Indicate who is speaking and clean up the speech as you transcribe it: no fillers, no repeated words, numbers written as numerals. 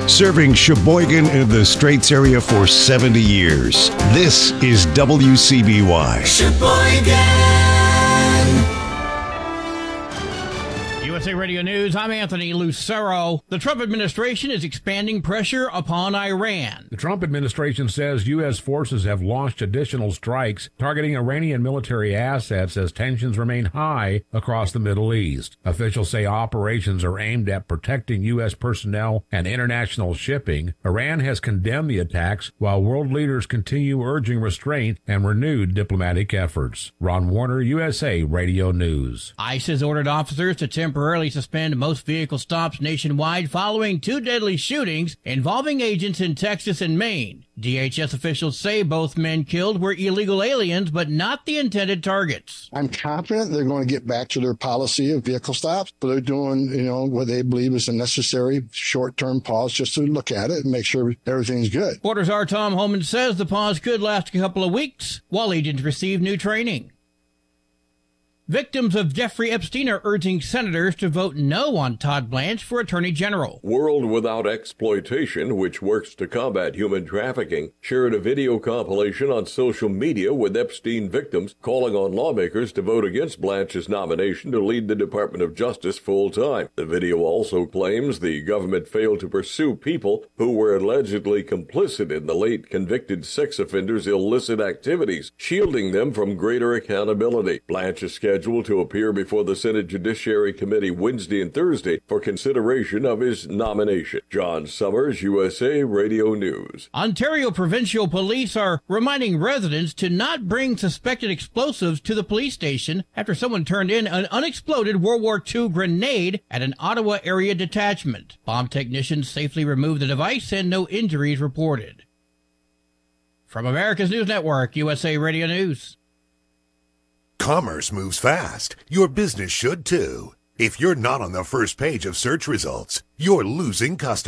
Speaker 1: Serving Sheboygan and the Straits area for 70 years. This is WCBY.
Speaker 2: Sheboygan.
Speaker 3: USA Radio News, I'm Anthony Lucero. The Trump administration is expanding pressure upon Iran.
Speaker 4: The Trump administration says U.S. forces have launched additional strikes targeting Iranian military assets as tensions remain high across the Middle East. Officials say operations are aimed at protecting U.S. personnel and international shipping. Iran has condemned the attacks while world leaders continue urging restraint and renewed diplomatic efforts. Ron Warner, USA Radio News.
Speaker 3: ICE has ordered officers to temporarily suspend most vehicle stops nationwide following 2 deadly shootings involving agents in Texas and Maine. DHS officials say both men killed were illegal aliens, but not the intended targets.
Speaker 5: I'm confident they're going to get back to their policy of vehicle stops, but they're doing, what they believe is a necessary short-term pause just to look at it and make sure everything's good.
Speaker 3: Reporters R. Tom Holman says the pause could last a couple of weeks while agents receive new training. Victims of Jeffrey Epstein are urging senators to vote no on Todd Blanche for Attorney General.
Speaker 6: World Without Exploitation, which works to combat human trafficking, shared a video compilation on social media with Epstein victims calling on lawmakers to vote against Blanche's nomination to lead the Department of Justice full-time. The video also claims the government failed to pursue people who were allegedly complicit in the late convicted sex offenders' illicit activities, shielding them from greater accountability. Blanche is scheduled to appear before the Senate Judiciary Committee Wednesday and Thursday for consideration of his nomination. John Summers, USA Radio News.
Speaker 3: Ontario Provincial Police are reminding residents to not bring suspected explosives to the police station after someone turned in an unexploded World War II grenade at an Ottawa area detachment. Bomb technicians safely removed the device and no injuries reported. From America's News Network, USA Radio News.
Speaker 7: Commerce moves fast. Your business should too. If you're not on the first page of search results, you're losing customers.